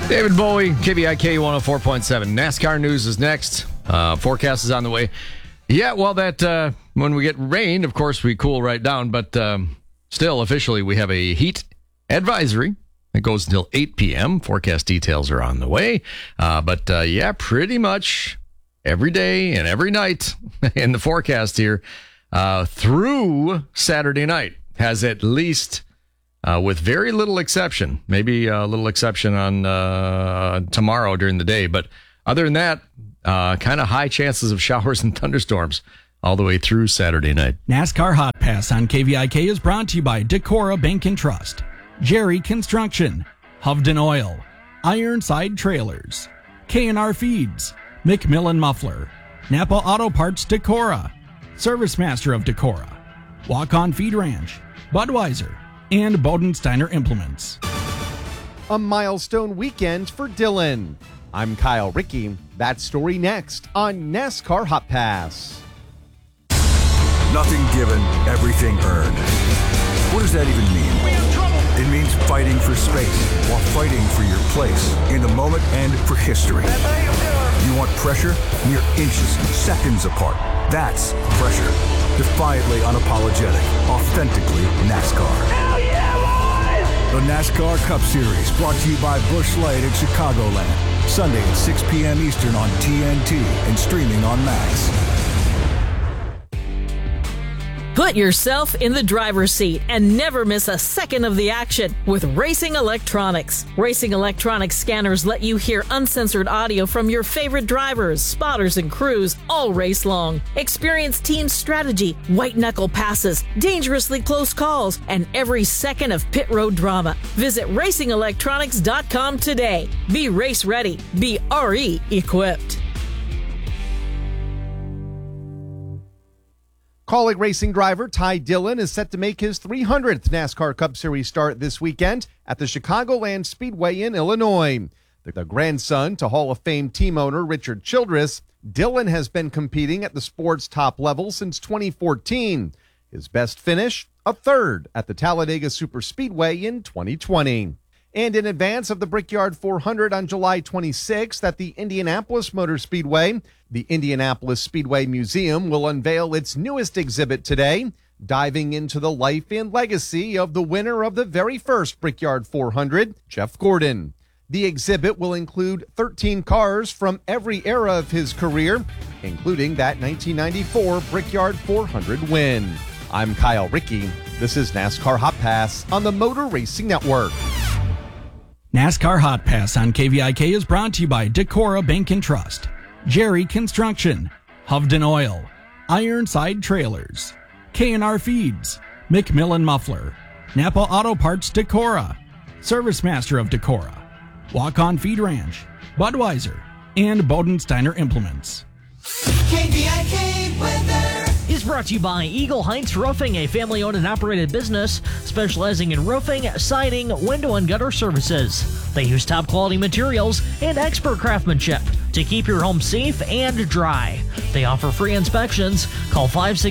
David Bowie, KVIK 104.7. NASCAR news is next. Forecast is on the way. Yeah, well, that when we get rain, of course, we cool right down. But still, officially, we have a heat advisory. It goes until 8 p.m. Forecast details are on the way. But yeah, pretty much every day and every night in the forecast here through Saturday night has at least... with very little exception, maybe a little exception on tomorrow during the day. But other than that, kind of high chances of showers and thunderstorms all the way through Saturday night. NASCAR Hot Pass on KVIK is brought to you by Decorah Bank and Trust, Jerry Construction, Hovden Oil, Ironside Trailers, K&R Feeds, McMillan Muffler, Napa Auto Parts Decorah, Service Master of Decorah, Walk On Feed Ranch, Budweiser, and Bodensteiner Implements. A milestone weekend for Dylan. I'm Kyle Rickey. That story next on NASCAR Hot Pass. Nothing given, everything earned. What does that even mean? It means fighting for space while fighting for your place in the moment and for history. You want pressure? Mere inches, seconds apart. That's pressure. Defiantly unapologetic, authentically NASCAR. The NASCAR Cup Series, brought to you by Busch Light at Chicagoland. Sunday at 6 p.m. Eastern on TNT and streaming on Max. Put yourself in the driver's seat and never miss a second of the action with Racing Electronics. Racing Electronics scanners let you hear uncensored audio from your favorite drivers, spotters, and crews all race long. Experience team strategy, white-knuckle passes, dangerously close calls, and every second of pit road drama. Visit RacingElectronics.com today. Be race ready. Be RE equipped. Kaulig Racing driver Ty Dillon is set to make his 300th NASCAR Cup Series start this weekend at the Chicagoland Speedway in Illinois. The grandson to Hall of Fame team owner Richard Childress, Dillon has been competing at the sport's top level since 2014. His best finish, a third at the Talladega Superspeedway in 2020. And in advance of the Brickyard 400 on July 26th at the Indianapolis Motor Speedway, the Indianapolis Speedway Museum will unveil its newest exhibit today, diving into the life and legacy of the winner of the very first Brickyard 400, Jeff Gordon. The exhibit will include 13 cars from every era of his career, including that 1994 Brickyard 400 win. I'm Kyle Rickey. This is NASCAR Hot Pass on the Motor Racing Network. NASCAR Hot Pass on KVIK is brought to you by Decorah Bank and Trust, Jerry Construction, Hovden Oil, Ironside Trailers, K&R Feeds, McMillan Muffler, Napa Auto Parts Decorah, Service Master of Decorah, Walk On Feed Ranch, Budweiser, and Bodensteiner Implements. KVIK weather is brought to you by Eagle Heights Roofing, a family-owned and operated business specializing in roofing, siding, window, and gutter services. They use top-quality materials and expert craftsmanship to keep your home safe and dry. They offer free inspections. Call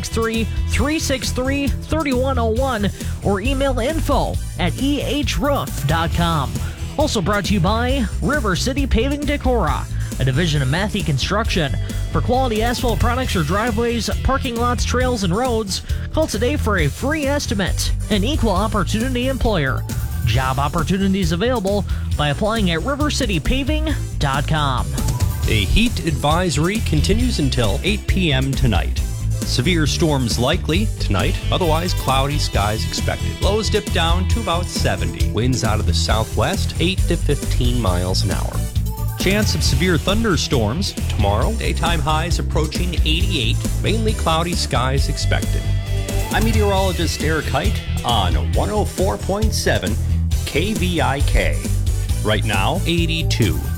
563-363-3101 or email info@ehroof.com. Also brought to you by River City Paving Decorah, a division of Matthey Construction. For quality asphalt products or driveways, parking lots, trails, and roads, call today for a free estimate. An equal opportunity employer. Job opportunities available by applying at rivercitypaving.com. A heat advisory continues until 8 p.m. tonight. Severe storms likely tonight, otherwise cloudy skies expected. Lows dip down to about 70. Winds out of the southwest, 8 to 15 miles an hour. Chance of severe thunderstorms tomorrow. Daytime highs approaching 88. Mainly cloudy skies expected. I'm meteorologist Eric Height on 104.7 KVIK. Right now, 82.